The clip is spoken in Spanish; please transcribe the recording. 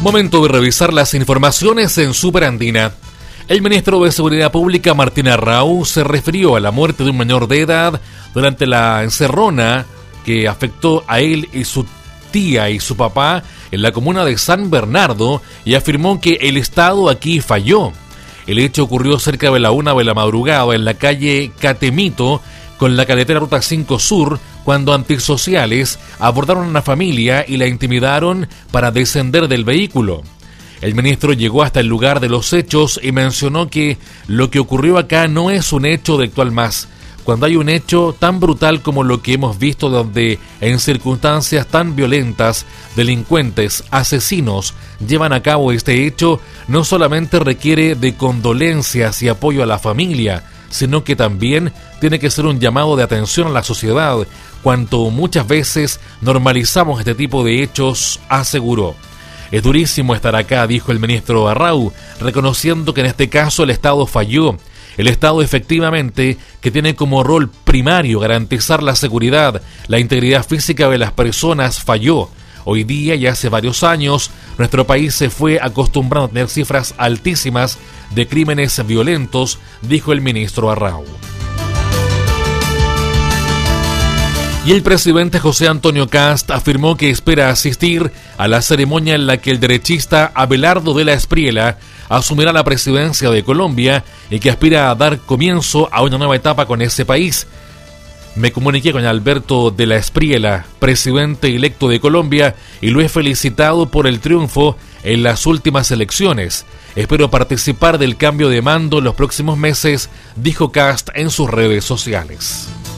Momento de revisar las informaciones en Superandina. El ministro de Seguridad Pública, Martín Arrau, se refirió a la muerte de un menor de edad durante la encerrona que afectó a él y su tía y su papá en la comuna de San Bernardo y afirmó que el Estado aquí falló. El hecho ocurrió cerca de la 1 de la madrugada en la calle Catemito con la carretera Ruta 5 Sur, cuando antisociales abordaron a una familia y la intimidaron para descender del vehículo. El ministro llegó hasta el lugar de los hechos y mencionó que lo que ocurrió acá no es un hecho delictual más. Cuando hay un hecho tan brutal como lo que hemos visto, donde en circunstancias tan violentas, delincuentes, asesinos llevan a cabo este hecho, no solamente requiere de condolencias y apoyo a la familia, sino que también tiene que ser un llamado de atención a la sociedad, cuanto muchas veces normalizamos este tipo de hechos, aseguró. Es durísimo estar acá, dijo el ministro Arrau, reconociendo que en este caso el Estado falló. El Estado efectivamente, que tiene como rol primario garantizar la seguridad, la integridad física de las personas, falló. Hoy día y hace varios años, nuestro país se fue acostumbrando a tener cifras altísimas de crímenes violentos, dijo el ministro Arrau. Y el presidente José Antonio Kast afirmó que espera asistir a la ceremonia en la que el derechista Abelardo de la Espriella asumirá la presidencia de Colombia y que aspira a dar comienzo a una nueva etapa con ese país. Me comuniqué con Alberto de la Espriella, presidente electo de Colombia, y lo he felicitado por el triunfo en las últimas elecciones. Espero participar del cambio de mando en los próximos meses, dijo Kast en sus redes sociales.